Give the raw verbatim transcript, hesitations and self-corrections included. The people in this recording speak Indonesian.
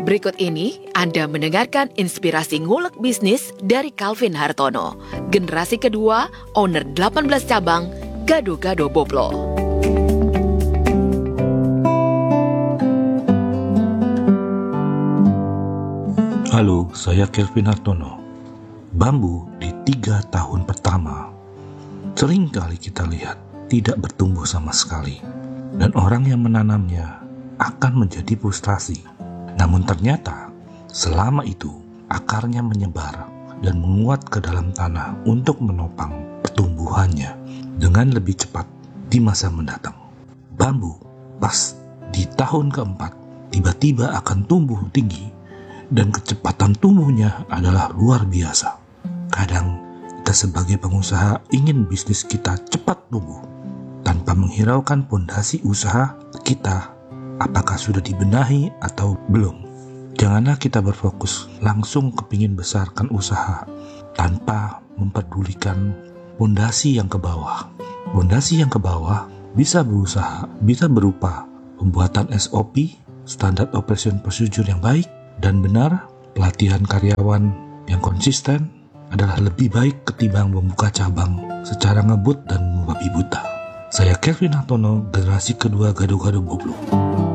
Berikut ini Anda mendengarkan inspirasi ngulek bisnis dari Calvin Hartono, generasi kedua, owner delapan belas cabang, Gado-Gado Boplo. Halo, saya Calvin Hartono. Bambu di tiga tahun pertama sering kali kita lihat tidak bertumbuh sama sekali, dan orang yang menanamnya akan menjadi frustrasi. Namun ternyata selama itu akarnya menyebar dan menguat ke dalam tanah untuk menopang pertumbuhannya dengan lebih cepat di masa mendatang. Bambu pas di tahun keempat tiba-tiba akan tumbuh tinggi, dan kecepatan tumbuhnya adalah luar biasa. Kadang kita sebagai pengusaha ingin bisnis kita cepat tumbuh tanpa menghiraukan fondasi usaha kita, apakah sudah dibenahi atau belum. Janganlah kita berfokus langsung kepingin besarkan usaha tanpa memperdulikan fondasi yang ke bawah. Fondasi yang ke bawah bisa berusaha, bisa berupa pembuatan S O P, standar operation procedure yang baik dan benar, pelatihan karyawan yang konsisten adalah lebih baik ketimbang membuka cabang secara ngebut dan membabi buta. Saya Calvin Hartono, generasi kedua Gado-Gado Boplo.